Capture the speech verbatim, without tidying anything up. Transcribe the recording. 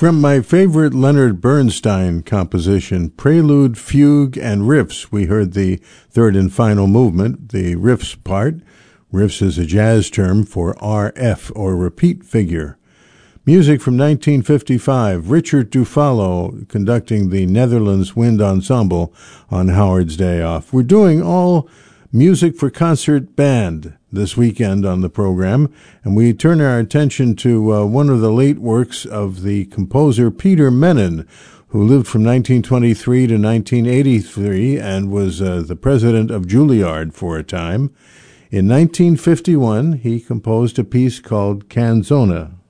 From my favorite Leonard Bernstein composition, Prelude, Fugue, and Riffs, we heard the third and final movement, the riffs part. Riffs is a jazz term for R F, or repeat figure. Music from nineteen fifty-five, Richard Dufalo conducting the Netherlands Wind Ensemble on Howard's Day Off. We're doing all music for concert band this weekend on the program, and we turn our attention to uh, one of the late works of the composer Peter Menon, who lived from nineteen twenty-three to nineteen eighty-three and was uh, the president of Juilliard for a time. In nineteen fifty-one, he composed a piece called Canzona.